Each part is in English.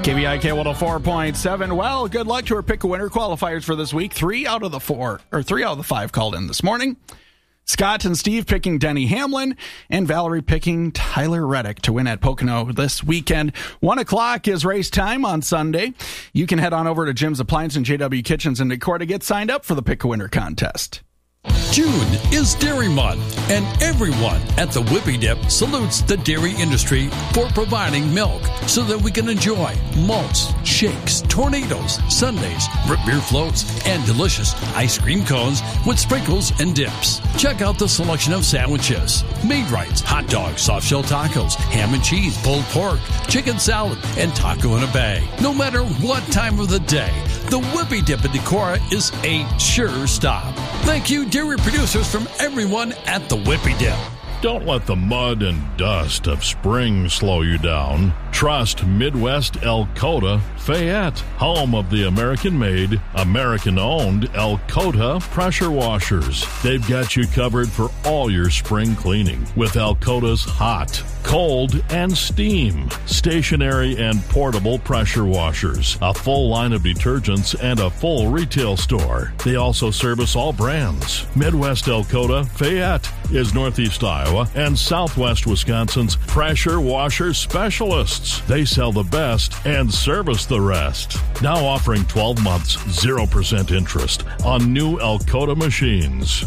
KBIK 104.7. Well, good luck to our Pick a Winner qualifiers for this week. 3 out of the 5 called in this morning. Scott and Steve picking Denny Hamlin, and Valerie picking Tyler Reddick to win at Pocono this weekend. 1 o'clock is race time on Sunday. You can head on over to Jim's Appliance and JW Kitchens and Decor to get signed up for the Pick a Winner contest. June is Dairy Month, and everyone at the Whippy Dip salutes the dairy industry for providing milk so that we can enjoy malts, shakes, tornadoes, sundaes, root beer floats, and delicious ice cream cones with sprinkles and dips. Check out the selection of sandwiches, Maid-Rites, hot dogs, soft shell tacos, ham and cheese, pulled pork, chicken salad, and taco in a bag. No matter what time of the day, the Whippy Dip in Decorah is a sure stop. Thank you, dairy producers, from everyone at the Whippy Dip. Don't let the mud and dust of spring slow you down. Trust Midwest Elkota Fayette, home of the American-made, American-owned Elkota pressure washers. They've got you covered for all your spring cleaning with Elkota's hot, cold, and steam, stationary and portable pressure washers, a full line of detergents, and a full retail store. They also service all brands. Midwest Elkota Fayette is Northeast Iowa and Southwest Wisconsin's pressure washer specialists. They sell the best and service the rest. Now offering 12 months, 0% interest on new Elkota machines.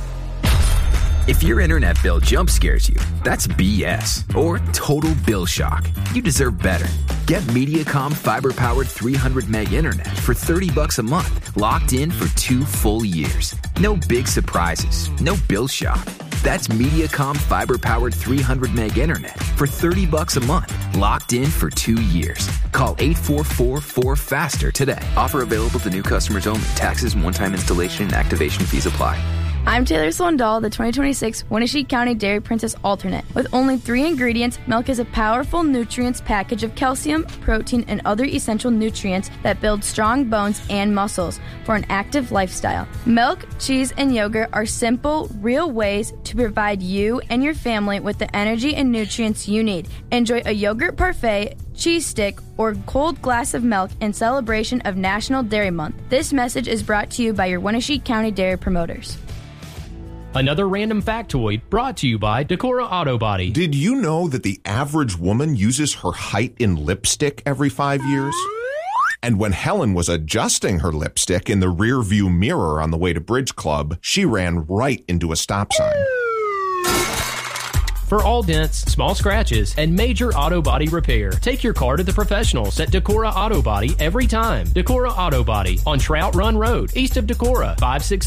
If your internet bill jump scares you, that's BS or total bill shock. You deserve better. Get Mediacom fiber-powered 300 meg internet for $30 a month, locked in for 2 full years. No big surprises, no bill shock. That's Mediacom fiber-powered 300 meg internet for $30 a month, locked in for 2 years. Call 844-4FASTER today. Offer available to new customers only. Taxes, one-time installation, and activation fees apply. I'm Taylor Swindoll, the 2026 Wenatchee County Dairy Princess Alternate. With only 3 ingredients, milk is a powerful nutrients package of calcium, protein, and other essential nutrients that build strong bones and muscles for an active lifestyle. Milk, cheese, and yogurt are simple, real ways to provide you and your family with the energy and nutrients you need. Enjoy a yogurt parfait, cheese stick, or cold glass of milk in celebration of National Dairy Month. This message is brought to you by your Wenatchee County Dairy Promoters. Another random factoid brought to you by Decorah Auto Body. Did you know that the average woman uses her height in lipstick every 5 years? And when Helen was adjusting her lipstick in the rear-view mirror on the way to Bridge Club, she ran right into a stop sign. For all dents, small scratches, and major auto body repair, take your car to the professionals at Decorah Auto Body every time. Decorah Auto Body on Trout Run Road, east of Decorah,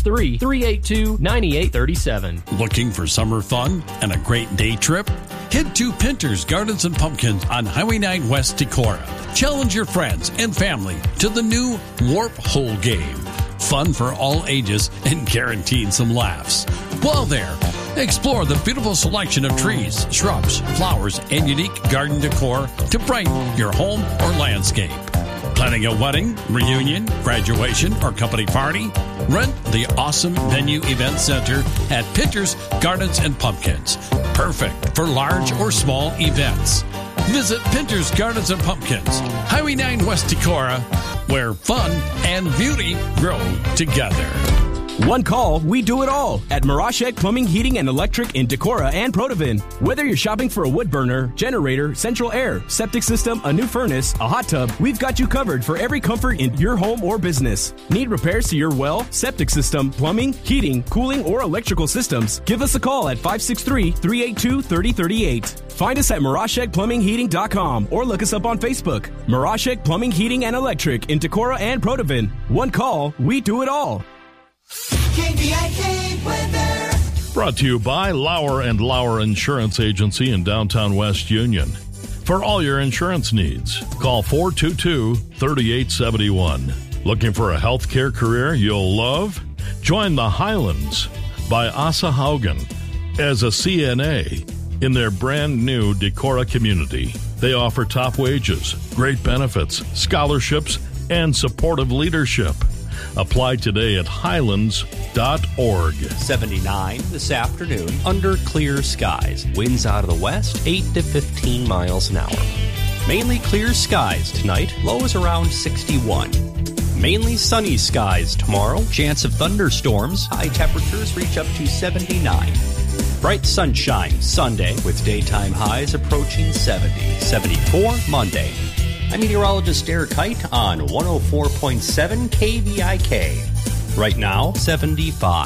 563-382-9837. Looking for summer fun and a great day trip? Head to Pinter's Gardens and Pumpkins on Highway 9 West Decorah. Challenge your friends and family to the new Warp Hole game. Fun for all ages and guaranteed some laughs. While there, explore the beautiful selection of trees, shrubs, flowers, and unique garden decor to brighten your home or landscape. Planning a wedding, reunion, graduation, or company party? Rent the awesome Venue Event Center at Pinter's Gardens and Pumpkins. Perfect for large or small events. Visit Pinter's Gardens and Pumpkins, Highway 9 West Decorah, where fun and beauty grow together. One call, we do it all at Mirashek Plumbing, Heating, and Electric in Decorah and Protivin. Whether you're shopping for a wood burner, generator, central air, septic system, a new furnace, a hot tub, we've got you covered for every comfort in your home or business. Need repairs to your well, septic system, plumbing, heating, cooling, or electrical systems? Give us a call at 563-382-3038. Find us at MirashekPlumbingHeating.com or look us up on Facebook. Mirashek Plumbing, Heating, and Electric in Decorah and Protivin. One call, we do it all. KBIK weather. Brought to you by Lauer & Lauer Insurance Agency in downtown West Union. For all your insurance needs, call 422-3871. Looking for a healthcare career you'll love? Join the Highlands by Asa Haugen as a CNA in their brand new Decorah community. They offer top wages, great benefits, scholarships, and supportive leadership. Apply today at highlands.org. 79 this afternoon under clear skies. Winds out of the west, 8 to 15 miles an hour. Mainly clear skies tonight, lows around 61. Mainly sunny skies tomorrow, chance of thunderstorms, high temperatures reach up to 79. Bright sunshine Sunday with daytime highs approaching 70. 74 Monday. I'm meteorologist Eric Height on 104.7 KVIK. Right now, 75.